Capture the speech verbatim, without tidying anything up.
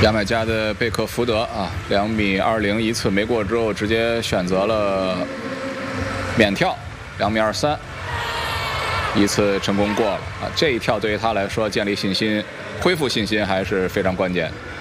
牙买加的贝克福德啊，两米二零一次没过之后，直接选择了免跳，两米二三，一次成功过了啊！这一跳对于他来说建立信心、恢复信心还是非常关键。